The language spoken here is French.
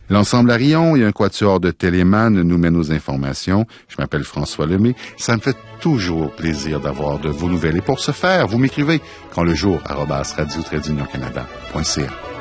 L'Ensemble Arion et un quatuor de Téléman nous mènent aux informations. Je m'appelle François Lemay. Ça me fait toujours plaisir d'avoir de vos nouvelles. Et pour ce faire, vous m'écrivez quand le jour @radio-canada.ca.